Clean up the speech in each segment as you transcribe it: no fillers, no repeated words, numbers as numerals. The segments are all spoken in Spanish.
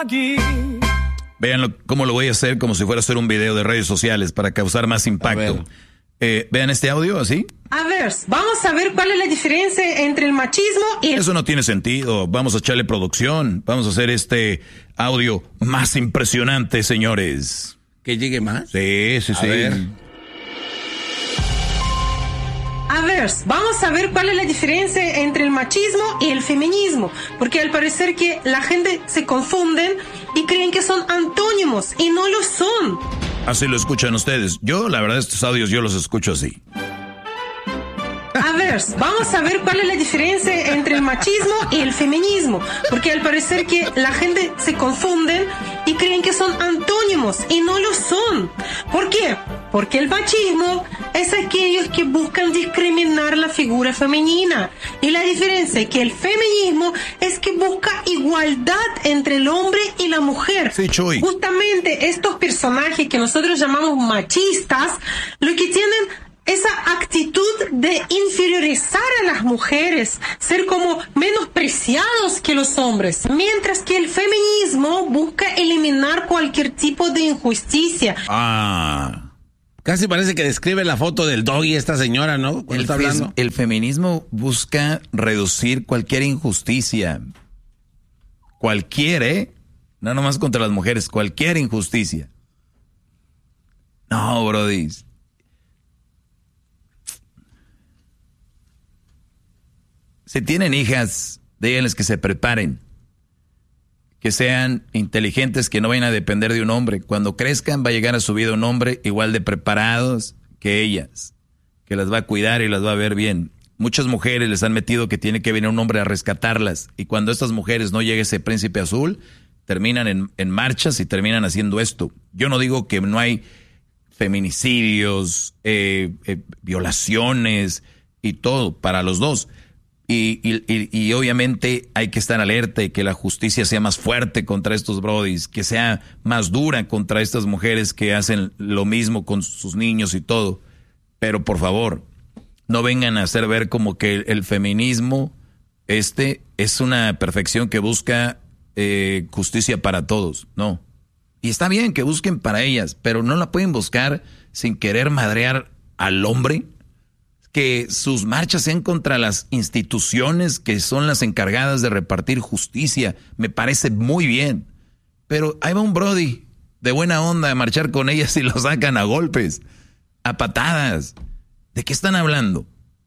Vean cómo lo voy a hacer, como si fuera a hacer un video de redes sociales para causar más impacto. Vean este audio, así. A ver, vamos a ver cuál es la diferencia entre el machismo y... Eso no tiene sentido. Vamos a echarle producción. Vamos a hacer este audio más impresionante, señores. ¿Que llegue más? Sí. A ver, vamos a ver cuál es la diferencia entre el machismo y el feminismo, porque al parecer que la gente se confunden y creen que son antónimos y no lo son. Así lo escuchan ustedes. Yo, la verdad, estos audios yo los escucho así. A ver, vamos a ver cuál es la diferencia entre el machismo y el feminismo, porque al parecer que la gente se confunden y creen que son antónimos y no lo son. ¿Por qué? Porque el machismo es aquellos que buscan discriminar la figura femenina, y la diferencia es que el feminismo es que busca igualdad entre el hombre y la mujer. Sí, Chuy. Justamente estos personajes que nosotros llamamos machistas, lo que tienen esa actitud de inferiorizar a las mujeres, ser como menospreciados que los hombres, mientras que el feminismo busca eliminar cualquier tipo de injusticia. Casi parece que describe la foto del doggy esta señora, ¿no? Cuando está hablando. El feminismo busca reducir cualquier injusticia. Cualquier, no nomás contra las mujeres, cualquier injusticia. No, brody. Si tienen hijas, díganles que se preparen, que sean inteligentes, que no vayan a depender de un hombre. Cuando crezcan va a llegar a su vida un hombre igual de preparados que ellas, que las va a cuidar y las va a ver bien. Muchas mujeres les han metido que tiene que venir un hombre a rescatarlas, y cuando estas mujeres no llegue ese príncipe azul, terminan en marchas y terminan haciendo esto. Yo no digo que no hay feminicidios, violaciones y todo para los dos. Y obviamente hay que estar alerta y que la justicia sea más fuerte contra estos brodis, que sea más dura contra estas mujeres que hacen lo mismo con sus niños y todo. Pero por favor, no vengan a hacer ver como que el feminismo es una perfección que busca justicia para todos. No. Y está bien que busquen para ellas, pero no la pueden buscar sin querer madrear al hombre. Que sus marchas sean contra las instituciones que son las encargadas de repartir justicia. Me parece muy bien. Pero ahí va un brody de buena onda a marchar con ellas y lo sacan a golpes, a patadas. ¿De qué están hablando?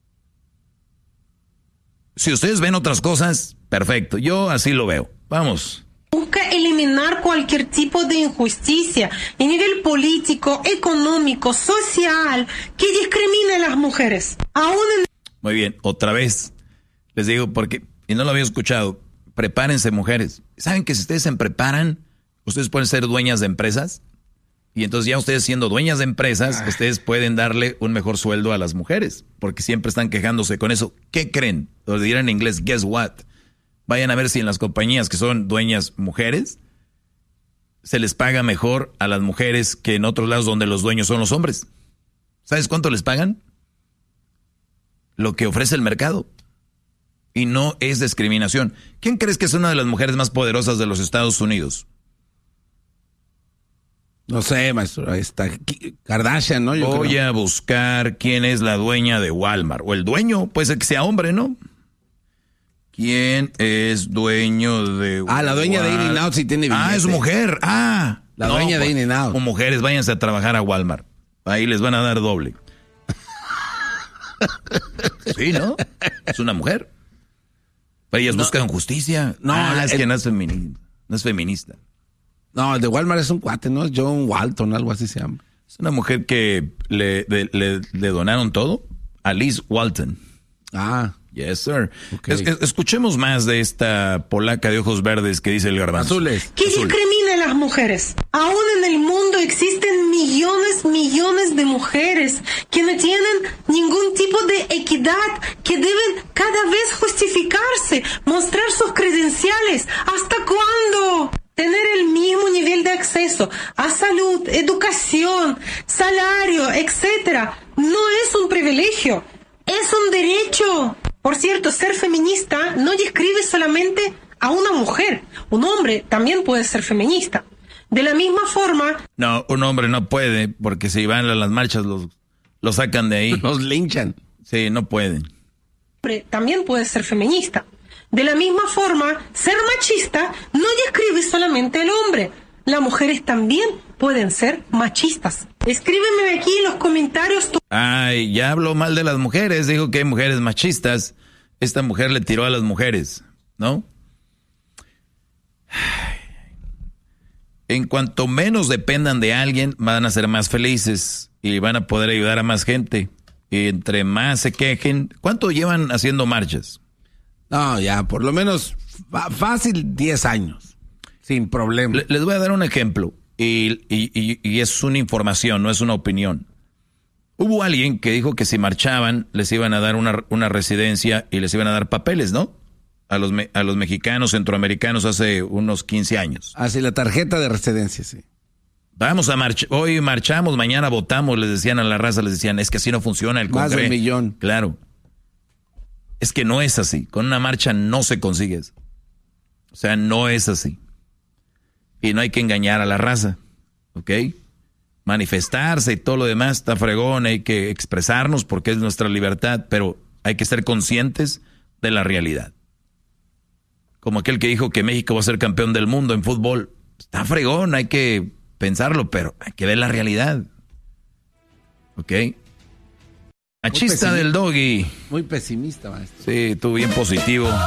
Si ustedes ven otras cosas, perfecto. Yo así lo veo. Vamos. Busca eliminar cualquier tipo de injusticia a nivel político, económico, social, que discrimine a las mujeres. Muy bien, otra vez les digo, porque, y no lo había escuchado, prepárense, mujeres. ¿Saben que si ustedes se preparan, ustedes pueden ser dueñas de empresas? Y entonces ya ustedes siendo dueñas de empresas, ustedes pueden darle un mejor sueldo a las mujeres, porque siempre están quejándose con eso. ¿Qué creen? Lo dirán en inglés, guess what? Vayan a ver si en las compañías que son dueñas mujeres, se les paga mejor a las mujeres que en otros lados donde los dueños son los hombres. ¿Sabes cuánto les pagan? Lo que ofrece el mercado. Y no es discriminación. ¿Quién crees que es una de las mujeres más poderosas de los Estados Unidos? No sé, maestro, está Kardashian, ¿no? Voy a buscar quién es la dueña de Walmart. O el dueño, puede ser que sea hombre, ¿no? ¿Quién es dueño de Walmart? La dueña de In-N-Out sí tiene billete. Es mujer. La dueña de In-N-Out. Como mujeres, váyanse a trabajar a Walmart. Ahí les van a dar doble. Sí, ¿no? Es una mujer. Pero ellas buscan justicia. Es que no es feminista. No es feminista. No, el de Walmart es un cuate, ¿no? Es John Walton, algo así se llama. Es una mujer que le donaron todo a Liz Walton. Yes, sir. Okay. Escuchemos más de esta polaca de ojos verdes que dice el garbanzo. Azules. Que discrimina a las mujeres. Aún en el mundo existen millones de mujeres que no tienen ningún tipo de equidad, que deben cada vez justificarse, mostrar sus credenciales. ¿Hasta cuándo? Tener el mismo nivel de acceso a salud, educación, salario, etcétera, no es un privilegio, es un derecho. Por cierto, ser feminista no describe solamente a una mujer. Un hombre también puede ser feminista. De la misma forma... No, un hombre no puede, porque si van a las marchas los sacan de ahí. Los linchan. Sí, no pueden. Un hombre también puede ser feminista. De la misma forma, ser machista no describe solamente al hombre. Las mujeres también pueden ser machistas. Escríbeme aquí en los comentarios. Ay, ya habló mal de las mujeres, dijo que hay mujeres machistas. Esta mujer le tiró a las mujeres, ¿no? En cuanto menos dependan de alguien, van a ser más felices y van a poder ayudar a más gente. Y entre más se quejen, ¿cuánto llevan haciendo marchas? No, ya, por lo menos fácil 10 años, sin problema. Les voy a dar un ejemplo y es una información, no es una opinión. Hubo alguien que dijo que si marchaban les iban a dar una residencia y les iban a dar papeles, ¿no? A los mexicanos, centroamericanos hace unos 15 años. Así la tarjeta de residencia, sí. Vamos a marchar, hoy marchamos, mañana votamos, les decían a la raza, les decían, es que así no funciona el Congreso. Más de 1 millón. Claro. Es que no es así, con una marcha no se consigue eso. O sea, no es así. Y no hay que engañar a la raza, ¿ok? Manifestarse y todo lo demás está fregón, hay que expresarnos porque es nuestra libertad, pero hay que ser conscientes de la realidad. Como aquel que dijo que México va a ser campeón del mundo en fútbol. Está fregón, hay que pensarlo, pero hay que ver la realidad. ¿Ok? Machista del Doggy. Muy pesimista, maestro. Sí, tú bien positivo.